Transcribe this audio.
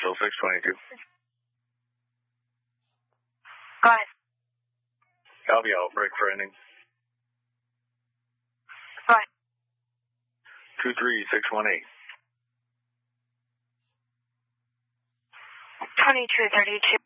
Central 622. Go ahead. Copy, out. Break for ending. Go ahead. 23618. 2232.